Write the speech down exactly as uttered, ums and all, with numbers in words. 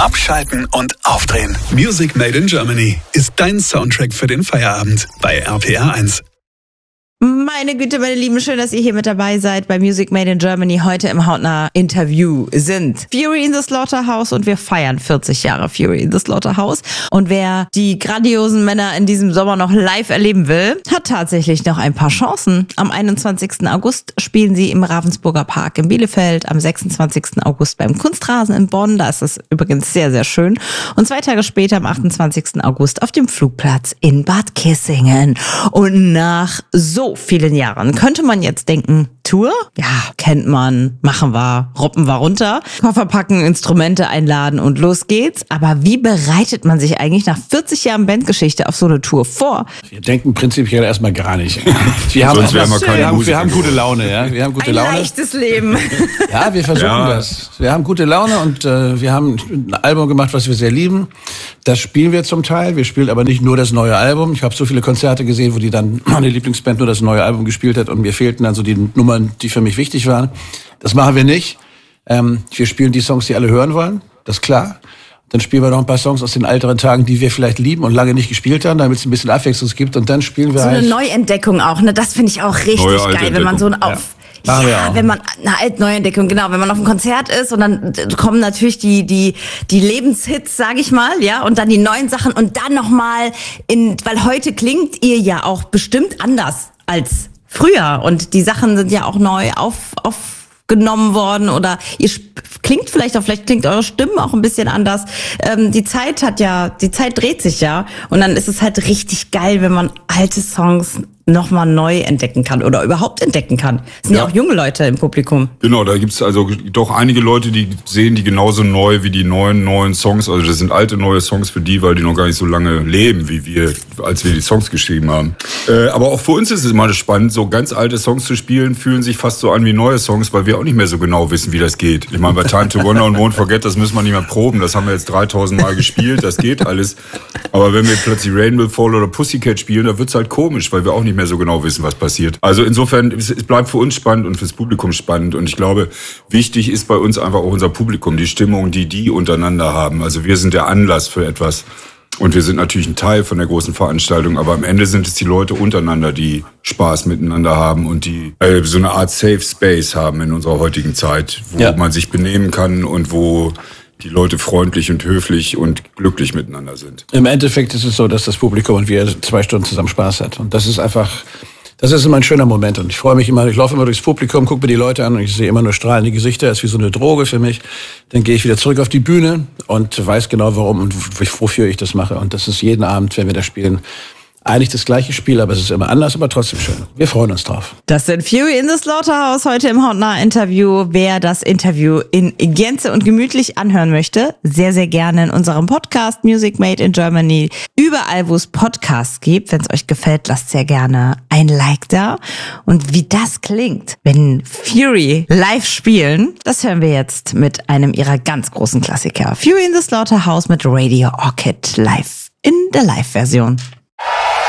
Abschalten und aufdrehen. Music Made in Germany ist dein Soundtrack für den Feierabend bei R P R eins. Meine Güte, meine Lieben, schön, dass ihr hier mit dabei seid bei Music Made in Germany. Heute im Hautnah Interview sind Fury in the Slaughterhouse und wir feiern vierzig Jahre Fury in the Slaughterhouse. Und wer die grandiosen Männer in diesem Sommer noch live erleben will, hat tatsächlich noch ein paar Chancen. Am einundzwanzigsten August spielen sie im Ravensburger Park in Bielefeld, am sechsundzwanzigsten August beim Kunstrasen in Bonn, da ist es übrigens sehr, sehr schön. Und zwei Tage später, am achtundzwanzigsten August, auf dem Flugplatz in Bad Kissingen. Und nach so vielen Jahren könnte man jetzt denken, Tour? Ja, kennt man, machen wir, roppen wir runter, Koffer packen, Instrumente einladen und los geht's. Aber wie bereitet man sich eigentlich nach vierzig Jahren Bandgeschichte auf so eine Tour vor? Wir denken prinzipiell erstmal gar nicht. Wir haben, Sonst wären wir keine wir haben, Musiker wir haben gute geworden. Laune, ja. Wir haben gute Ein Laune. leichtes Leben. Ja, wir versuchen Ja. das. Wir haben gute Laune und äh, wir haben ein Album gemacht, was wir sehr lieben. Das spielen wir zum Teil. Wir spielen aber nicht nur das neue Album. Ich habe so viele Konzerte gesehen, wo die dann meine Lieblingsband nur das neue Album gespielt hat und mir fehlten dann so die Nummern, die für mich wichtig waren. Das machen wir nicht. Ähm, wir spielen die Songs, die alle hören wollen. Das ist klar. Dann spielen wir noch ein paar Songs aus den älteren Tagen, die wir vielleicht lieben und lange nicht gespielt haben, damit es ein bisschen Abwechslung gibt. Und dann spielen wir So eine halt... Neuentdeckung auch, ne? Das finde ich auch richtig Neue, alte geil, wenn man so ein Entdeckung. auf Machen wir ja, auch. wenn man eine alt Neuentdeckung, genau, wenn man auf einem Konzert ist und dann kommen natürlich die die die Lebenshits, sage ich mal, ja, und dann die neuen Sachen und dann noch mal in, weil heute klingt ihr ja auch bestimmt anders als früher und die Sachen sind ja auch neu auf aufgenommen worden oder ihr sp- klingt vielleicht auch, vielleicht klingt eure Stimme auch ein bisschen anders. Ähm, die Zeit hat ja, die Zeit dreht sich ja und dann ist es halt richtig geil, wenn man alte Songs nochmal neu entdecken kann oder überhaupt entdecken kann. Es sind ja. Ja. auch junge Leute im Publikum. Genau, da gibt's also doch einige Leute, die sehen die genauso neu wie die neuen, neuen Songs. Also das sind alte, neue Songs für die, weil die noch gar nicht so lange leben, wie wir, als wir die Songs geschrieben haben. Äh, aber auch für uns ist es immer spannend, so ganz alte Songs zu spielen, fühlen sich fast so an wie neue Songs, weil wir auch nicht mehr so genau wissen, wie das geht. Ich meine, bei Time to Wonder und Won't Forget, das müssen wir nicht mehr proben. Das haben wir jetzt dreitausend Mal gespielt, das geht alles. Aber wenn wir plötzlich Rain Will Fall oder Pussycat spielen, da wird's halt komisch, weil wir auch nicht mehr so genau wissen, was passiert. Also insofern, es bleibt für uns spannend und fürs Publikum spannend. Und ich glaube, wichtig ist bei uns einfach auch unser Publikum, die Stimmung, die die untereinander haben. Also wir sind der Anlass für etwas. Und wir sind natürlich ein Teil von der großen Veranstaltung, aber am Ende sind es die Leute untereinander, die Spaß miteinander haben und die äh, so eine Art Safe Space haben in unserer heutigen Zeit, wo Ja. man sich benehmen kann und wo die Leute freundlich und höflich und glücklich miteinander sind. Im Endeffekt ist es so, dass das Publikum und wir zwei Stunden zusammen Spaß hat. Und das ist einfach, das ist immer ein schöner Moment. Und ich freue mich immer, ich laufe immer durchs Publikum, gucke mir die Leute an und ich sehe immer nur strahlende Gesichter. Das ist wie so eine Droge für mich. Dann gehe ich wieder zurück auf die Bühne und weiß genau, warum und wofür ich das mache. Und das ist jeden Abend, wenn wir das spielen, eigentlich das gleiche Spiel, aber es ist immer anders, aber trotzdem schön. Wir freuen uns drauf. Das sind Fury in the Slaughterhouse heute im Hautnah-Interview. Wer das Interview in Gänze und gemütlich anhören möchte, sehr, sehr gerne in unserem Podcast Music Made in Germany. Überall, wo es Podcasts gibt. Wenn es euch gefällt, lasst sehr gerne ein Like da. Und wie das klingt, wenn Fury live spielen, das hören wir jetzt mit einem ihrer ganz großen Klassiker. Fury in the Slaughterhouse mit Radio Orchid live in der Live-Version.